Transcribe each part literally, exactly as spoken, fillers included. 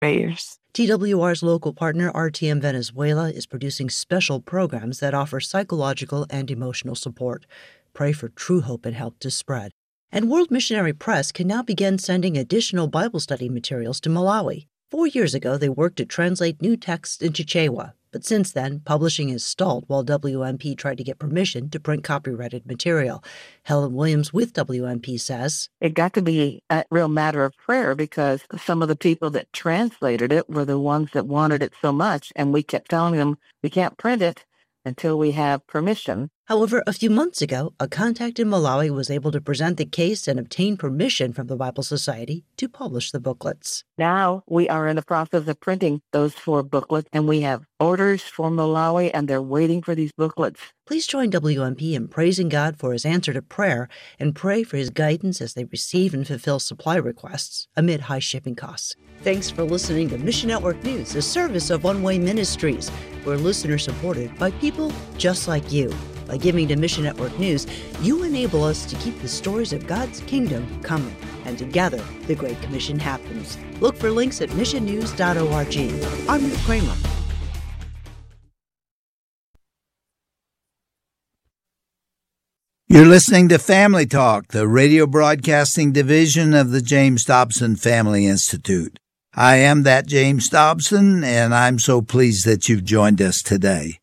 prayers. T W R's local partner, R T M Venezuela, is producing special programs that offer psychological and emotional support. Pray for true hope and help to spread. And World Missionary Press can now begin sending additional Bible study materials to Malawi. Four years ago, they worked to translate new texts into Chichewa, but since then, publishing has stalled while W M P tried to get permission to print copyrighted material. Helen Williams with W M P says, It got to be a real matter of prayer because some of the people that translated it were the ones that wanted it so much, and we kept telling them we can't print it until we have permission. However, a few months ago, a contact in Malawi was able to present the case and obtain permission from the Bible Society to publish the booklets. Now we are in the process of printing those four booklets, and we have orders for Malawi, and they're waiting for these booklets. Please join W M P in praising God for his answer to prayer and pray for his guidance as they receive and fulfill supply requests amid high shipping costs. Thanks for listening to Mission Network News, a service of One Way Ministries. We're listener-supported by people just like you. By giving to Mission Network News, you enable us to keep the stories of God's kingdom coming. And together, the Great Commission happens. Look for links at mission news dot org. I'm Ruth Kramer. You're listening to Family Talk, the radio broadcasting division of the James Dobson Family Institute. I am that James Dobson, and I'm so pleased that you've joined us today.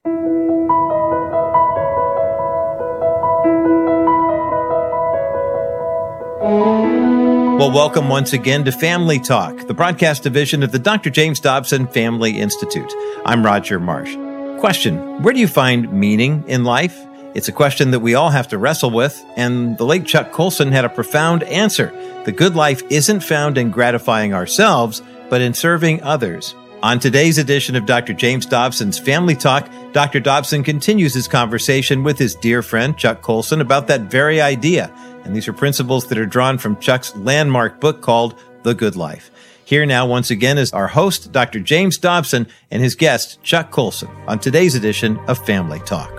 Well, welcome once again to Family Talk, the broadcast division of the Doctor James Dobson Family Institute. I'm Roger Marsh. Question: where do you find meaning in life? It's a question that we all have to wrestle with, and the late Chuck Colson had a profound answer. The good life isn't found in gratifying ourselves, but in serving others. On today's edition of Doctor James Dobson's Family Talk, Doctor Dobson continues his conversation with his dear friend Chuck Colson about that very idea. And these are principles that are drawn from Chuck's landmark book called The Good Life. Here now, once again, is our host, Doctor James Dobson, and his guest, Chuck Colson, on today's edition of Family Talk.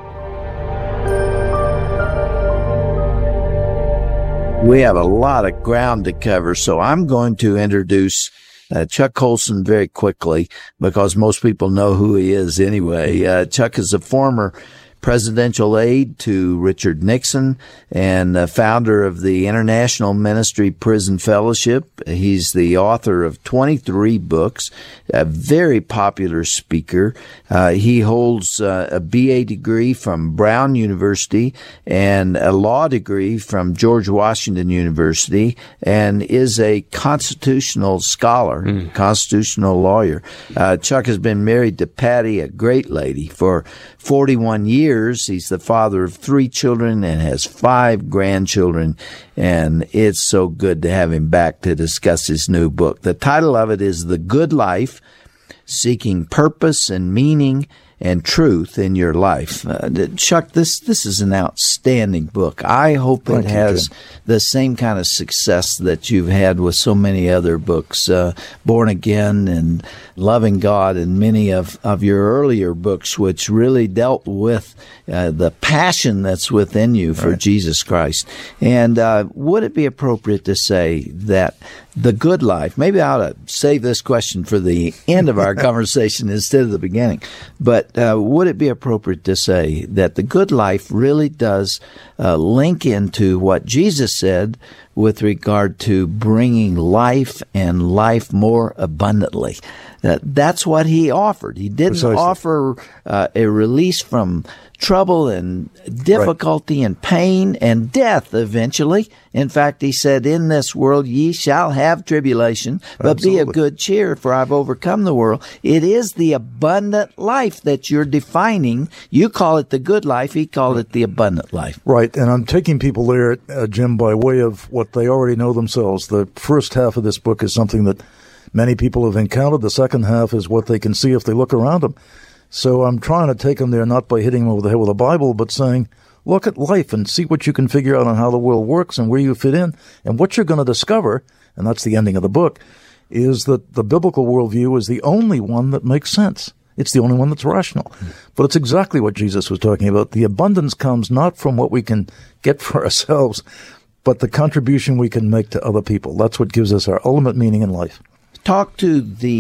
We have a lot of ground to cover, so I'm going to introduce uh, Chuck Colson very quickly because most people know who he is anyway. Uh, Chuck is a former presidential aide to Richard Nixon and uh, founder of the International Ministry Prison Fellowship. He's the author of twenty-three books, a very popular speaker. Uh, he holds uh, a B A degree from Brown University and a law degree from George Washington University and is a constitutional scholar, mm. constitutional lawyer. Uh, Chuck has been married to Patty, a great lady, for forty-one years. He's the father of three children and has five grandchildren, and it's so good to have him back to discuss his new book. The title of it is The Good Life, Seeking Purpose and Meaning and Truth in Your Life. Uh, Chuck, this this is an outstanding book. I hope it has the same kind of success that you've had with so many other books, uh, Born Again and Loving God, and many of, of your earlier books, which really dealt with uh, the passion that's within you for right. Jesus Christ. And uh, would it be appropriate to say that the good life, maybe I ought to save this question for the end of our conversation instead of the beginning, but uh, would it be appropriate to say that the good life really does uh, link into what Jesus said with regard to bringing life and life more abundantly? Uh, that's what he offered. He didn't Precisely. offer uh, a release from trouble and difficulty right. and pain and death eventually. In fact, he said, in this world ye shall have tribulation, but Absolutely. be of good cheer, for I've overcome the world. It is the abundant life that you're defining. You call it the good life. He called it the abundant life. Right, and I'm taking people there, uh, Jim, by way of what they already know themselves. The first half of this book is something that many people have encountered. The second half is what they can see if they look around them. So I'm trying to take them there not by hitting them over the head with a Bible, but saying, look at life and see what you can figure out on how the world works and where you fit in. And what you're going to discover, and that's the ending of the book, is that the biblical worldview is the only one that makes sense. It's the only one that's rational. Mm-hmm. But it's exactly what Jesus was talking about. The abundance comes not from what we can get for ourselves, but the contribution we can make to other people. That's what gives us our ultimate meaning in life. talk to the